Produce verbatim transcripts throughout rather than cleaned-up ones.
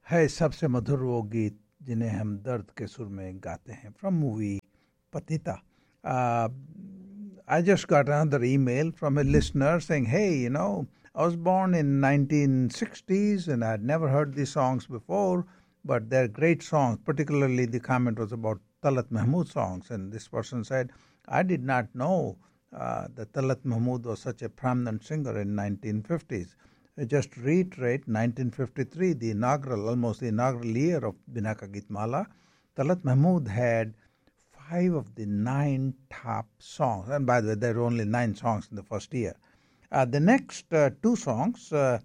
है सबसे मधुर वो गीत जिन्हें हम दर्द के सुर में गाते हैं. From movie Patita. Uh, I just got another email from a listener saying, hey, you know, I was born in nineteen sixties and I had never heard these songs before, but they're great songs. Particularly the comment was about Talat Mahmood songs, and this person said, I did not know uh, that Talat Mahmood was such a prominent singer in nineteen fifties. Just to reiterate, nineteen fifty-three, the inaugural, almost the inaugural year of Bina Ka Geet Mala, Talat Mahmood had five of the nine top songs. And by the way, there were only nine songs in the first year. Uh, the next uh, two songs uh,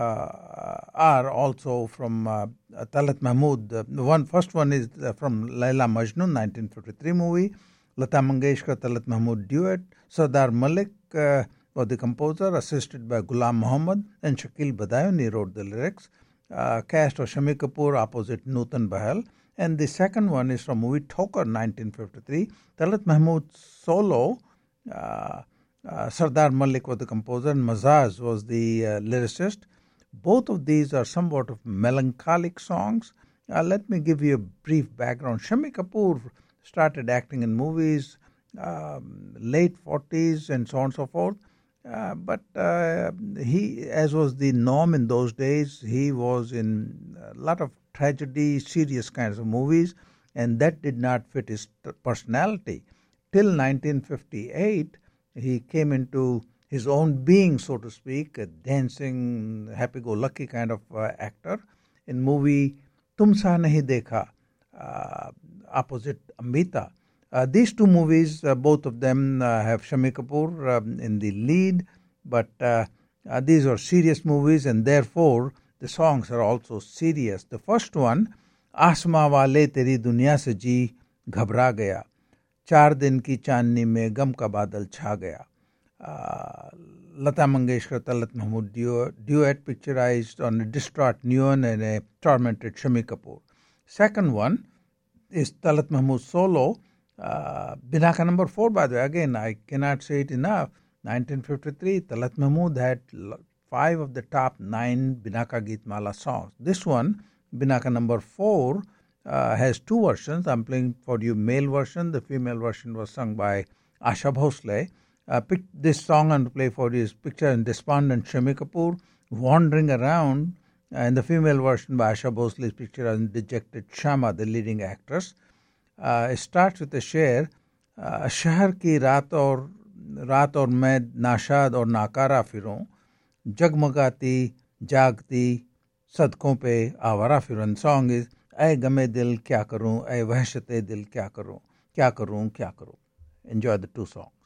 uh, are also from uh, Talat Mahmood. Uh, the one, first one is uh, from Laila Majnun, nineteen fifty-three movie. Lata Mangeshkar Talat Mahmood duet. Sardar Malik uh, was the composer, assisted by Ghulam Muhammad, and Shakil Badayuni wrote the lyrics. Uh, cast of Shami Kapoor opposite Nutan Bahal. And the second one is from movie Thokar, nineteen fifty-three. Talat Mahmood solo. Uh, uh, Sardar Malik was the composer and Mazaz was the uh, lyricist. Both of these are somewhat of melancholic songs. Uh, let me give you a brief background. Shami Kapoor started acting in movies um, late forties and so on and so forth. Uh, but uh, he, as was the norm in those days, he was in a lot of tragedy, serious kinds of movies, and that did not fit his personality. Till nineteen fifty-eight, he came into his own being, so to speak, a dancing, happy-go-lucky kind of uh, actor. In movie Tumsa Nahi Dekha, uh, opposite Amrita. Uh, these two movies, uh, both of them uh, have Shami Kapoor um, in the lead, but uh, uh, these are serious movies and therefore the songs are also serious. The first one, Asma Wale Teri Duniya Se Ji Ghabra Gaya, Char Din Ki Chandni Mein Gam Ka Badal Chha Gaya. Uh, Lata Mangeshkar Talat Mahmood duet, duet picturized on a distraught Neon and a tormented Shami Kapoor. Second one is Talat Mahmood solo. Uh, Bina Ka number four, by the way, again, I cannot say it enough. nineteen fifty-three, Talat Mahmood had five of the top nine Bina Ka Geet Mala songs. This one, Bina Ka number four, uh, has two versions. I'm playing for you male version. The female version was sung by Asha Bhosle. Uh, pick this song and play for you is picture in despondent Shami Kapoor wandering around, and the female version by Asha Bhosle is pictured as dejected Shama, the leading actress. Uh, it starts with a शेर शहर की रात और रात और मैं नाशाद और नाकारा फिरूं जगमगाती जागती सदकों पे आवारा फिरूं. Song is ऐ गमे दिल क्या करूं ऐ वहशते दिल क्या करूं क्या करूं क्या करूं. Enjoy the two songs.